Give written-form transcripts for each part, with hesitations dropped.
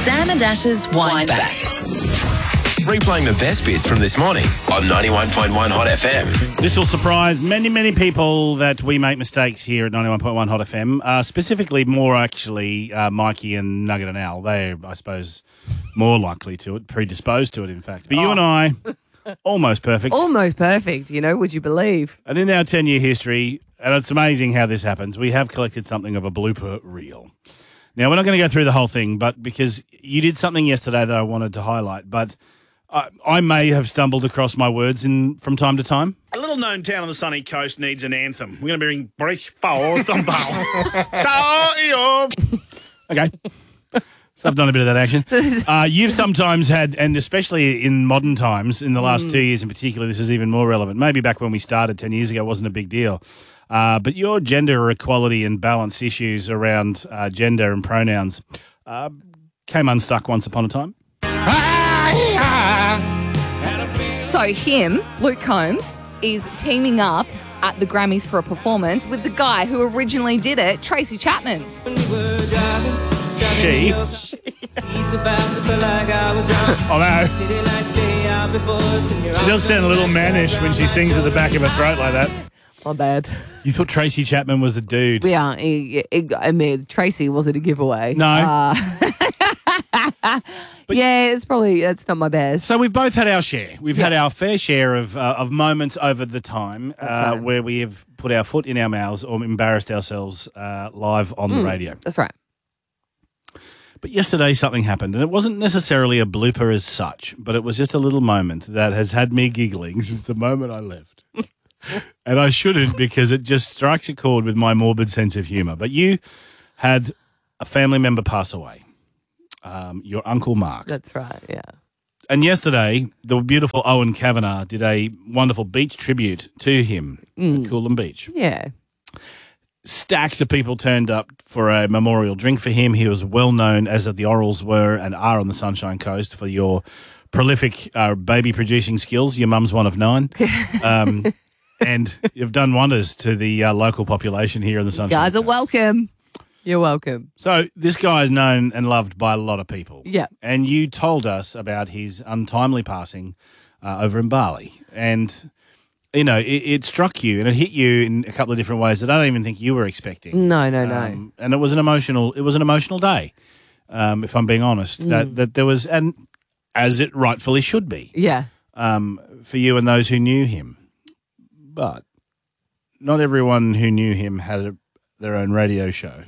Sam and Ash's Wind Back. Replaying the best bits from this morning on 91.1 Hot FM. This will surprise many, many people that we make mistakes here at 91.1 Hot FM. Specifically, more actually, Mikey and Nugget and Al. They're, I suppose, more likely to it, predisposed to it, in fact. But you and I, almost perfect. Almost perfect, would you believe? And in our 10-year history, and it's amazing how this happens, we have collected something of a blooper reel. Now, we're not going to go through the whole thing, but because you did something yesterday that I wanted to highlight, but I may have stumbled across my words from time to time. A little-known town on the sunny coast needs an anthem. We're going to bring Break Power Okay. So I've done a bit of that action. You've sometimes had, and especially in modern times, in the last 2 years in particular, this is even more relevant. Maybe back when we started 10 years ago, it wasn't a big deal. But your gender equality and balance issues around gender and pronouns came unstuck once upon a time. So him, Luke Combs, is teaming up at the Grammys for a performance with the guy who originally did it, Tracy Chapman. She? Oh no. She does sound a little mannish when she sings at the back of her throat like that. My bad. You thought Tracy Chapman was a dude? Yeah, Tracy wasn't a giveaway. No. It's not my best. So we've both had our share. We've had our fair share of moments over the time right. where we have put our foot in our mouths or embarrassed ourselves live on the radio. That's right. But yesterday something happened, and it wasn't necessarily a blooper as such, but it was just a little moment that has had me giggling since the moment I left. And I shouldn't, because it just strikes a chord with my morbid sense of humour. But you had a family member pass away, your Uncle Mark. That's right, yeah. And yesterday, the beautiful Owen Kavanagh did a wonderful beach tribute to him at Coolum Beach. Yeah. Stacks of people turned up for a memorial drink for him. He was well known, as the Orals were and are on the Sunshine Coast, for your prolific baby producing skills. Your mum's one of 9. And you've done wonders to the local population here in the Sunshine Guys Coast. are welcome. You're welcome. So this guy is known and loved by a lot of people. Yeah. And you told us about his untimely passing over in Bali. And, it struck you and it hit you in a couple of different ways that I don't even think you were expecting. No. And it was an emotional day, if I'm being honest, that there was, and as it rightfully should be. Yeah. For you and those who knew him. But not everyone who knew him had their own radio show.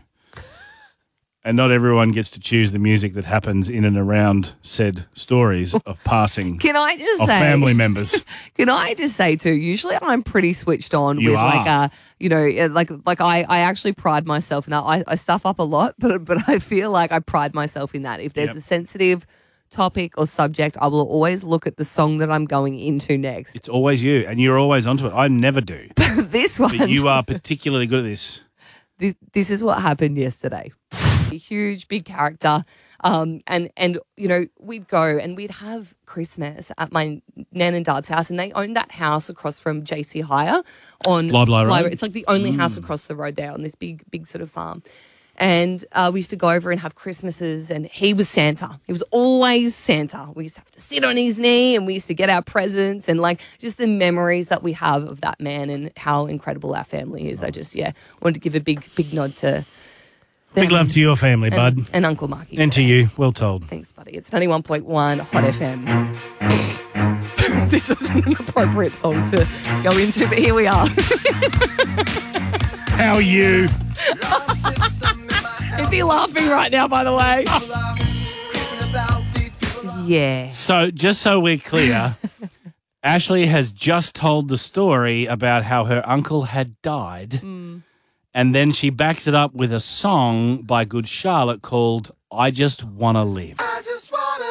And not everyone gets to choose the music that happens in and around said stories of passing Can I just of say, family members. Can I just say too? Usually, I'm pretty switched on You with are. I actually pride myself in that. I stuff up a lot, but I feel like I pride myself in that. If there's a sensitive topic or subject, I will always look at the song that I'm going into next. It's always you, and you're always onto it. I never do. This one, But you are particularly good at this. This is what happened yesterday. A huge, big character, and we'd go and we'd have Christmas at my nan and dad's house, and they owned that house across from JC Hire on Bly Road. It's like the only house across the road there on this big sort of farm. And we used to go over and have Christmases, and he was Santa. He was always Santa. We used to have to sit on his knee, and we used to get our presents, and just the memories that we have of that man and how incredible our family is. I just wanted to give a big nod to them. Big love to your family, bud. And Uncle Marky. And to you. Well told. Thanks, buddy. It's 91.1 Hot FM. This isn't an appropriate song to go into, but here we are. How are you? If you're laughing right now, by the way. Yeah. So, just so we're clear, Ashley has just told the story about how her uncle had died, and then she backs it up with a song by Good Charlotte called I Just Wanna Live. I just wanna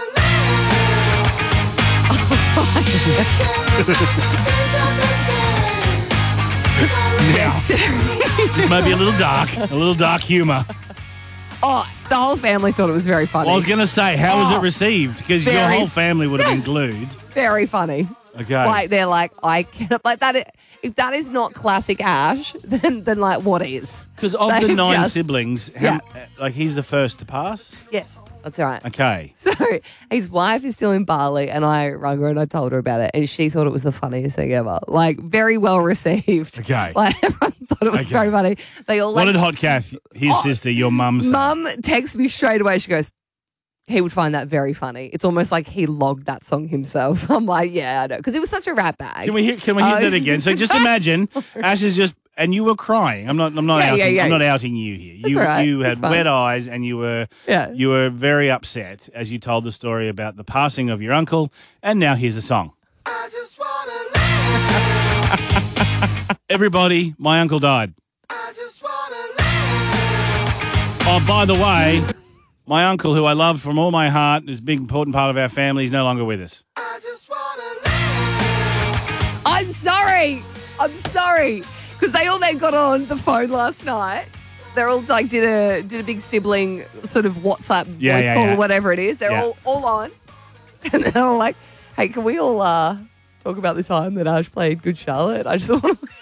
Now, this might be a little dark humour. Oh, the whole family thought it was very funny. Well, I was going to say, how was it received? Because your Very- whole family would have been glued. Very funny. Okay. Like, they're like, I cannot, like that. If that is not classic Ash, then like, what is? Because of the They've 9 just- siblings, like he's the first to pass? Yes, that's right. Okay. So his wife is still in Bali, and I rang her and I told her about it, and she thought it was the funniest thing ever. Like, very well received. Okay. Like, everyone thought it was very funny. They all What like, did Hot Kath, his sister, your mum, say? Mum texts me straight away. She goes, he would find that very funny. It's almost like he logged that song himself. I'm like, yeah, I know. Because it was such a rat bag. Can we hear that again? So just imagine Ash is just, and you were crying. I'm not outing you here. That's all right. You had That's fine. wet eyes and you were very upset as you told the story about the passing of your uncle. And now here's a song. I just wanna Everybody, my uncle died. I just wanna Oh, by the way, my uncle, who I loved from all my heart, is a big important part of our family, is no longer with us. I just wanna I'm sorry. Because they all then got on the phone last night. They're all like did a big sibling sort of WhatsApp voice call or whatever it is. They're all on. And they're all like, hey, can we all talk about the time that Ash played Good Charlotte? I just want to...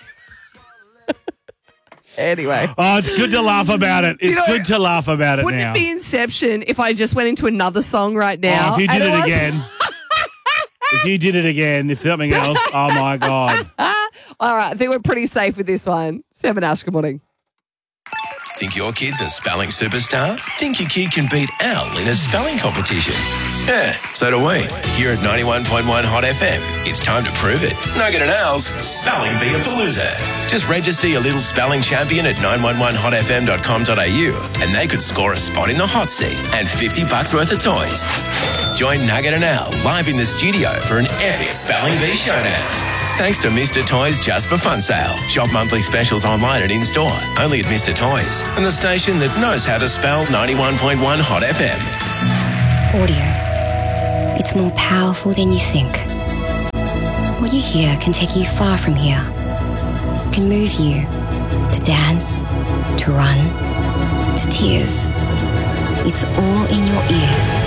Anyway. Oh, it's good to laugh about it. It's good to laugh about it Wouldn't now. it be Inception if I just went into another song right now? Oh, if you did it again. If you did it again, if something else, oh my God. All right, I think we're pretty safe with this one. 7 Ash, good morning. Think your kid's a spelling superstar? Think your kid can beat Al in a spelling competition? Yeah, so do we. Here at 91.1 Hot FM, it's time to prove it. Nugget and Al's Spelling Beapalooza. Just register your little spelling champion at 911hotfm.com.au and they could score a spot in the hot seat and $50 worth of toys. Join Nugget and Al live in the studio for an epic Spelling Bee showdown. Thanks to Mr. Toys Just for Fun sale. Shop monthly specials online and in-store. Only at Mr. Toys. And the station that knows how to spell 91.1 Hot FM. Audio. It's more powerful than you think. What you hear can take you far from here. It can move you to dance, to run, to tears. It's all in your ears.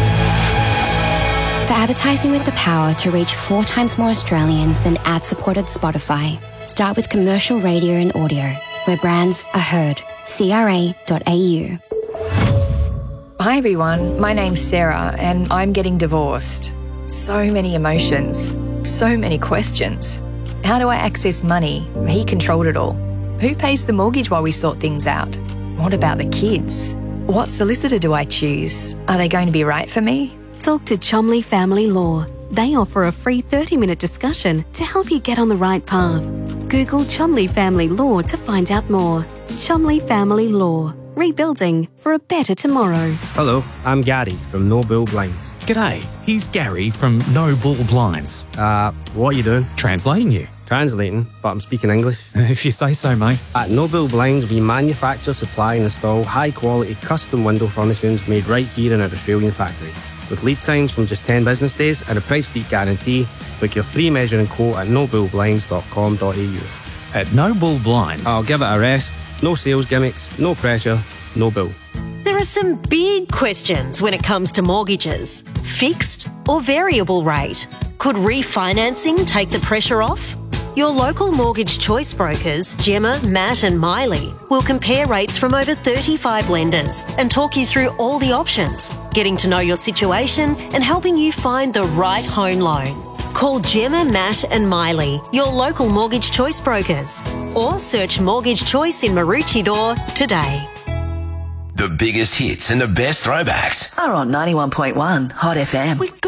For advertising with the power to reach 4 times more Australians than ad-supported Spotify, start with commercial radio and audio, where brands are heard. CRA.au. Hi everyone, my name's Sarah and I'm getting divorced. So many emotions, so many questions. How do I access money? He controlled it all. Who pays the mortgage while we sort things out? What about the kids? What solicitor do I choose? Are they going to be right for me? Talk to Chomley Family Law. They offer a free 30-minute discussion to help you get on the right path. Google Chomley Family Law to find out more. Chomley Family Law. Rebuilding for a better tomorrow. Hello, I'm Gary from No Bull Blinds. G'day, here's Gary from No Bull Blinds. What are you doing? Translating you. Translating, but I'm speaking English. If you say so, mate. At No Bull Blinds, we manufacture, supply and install high-quality custom window furnishings made right here in our Australian factory. With lead times from just 10 business days and a price beat guarantee, book your free measuring quote at nobullblinds.com.au. At No Bull Blinds. I'll give it a rest. No sales gimmicks, no pressure, no bull. There are some big questions when it comes to mortgages. Fixed or variable rate? Could refinancing take the pressure off? Your local mortgage choice brokers, Gemma, Matt and Miley, will compare rates from over 35 lenders and talk you through all the options, getting to know your situation and helping you find the right home loan. Call Gemma, Matt and Miley, your local mortgage choice brokers, or search Mortgage Choice in Maroochydore today. The biggest hits and the best throwbacks Are on 91.1 Hot FM.